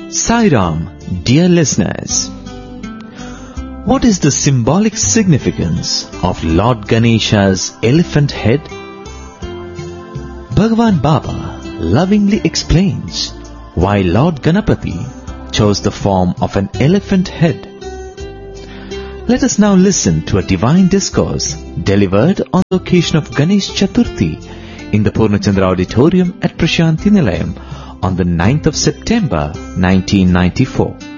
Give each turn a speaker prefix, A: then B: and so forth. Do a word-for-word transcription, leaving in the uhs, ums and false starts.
A: Sai Ram, dear listeners. What is the symbolic significance of Lord Ganesha's elephant head? Bhagavan Baba lovingly explains why Lord Ganapati chose the form of an elephant head. Let us now listen to a divine discourse delivered on the occasion of Ganesh Chaturthi in the Purnachandra Auditorium at Prashanti Nilayam on the ninth of September nineteen ninety-four.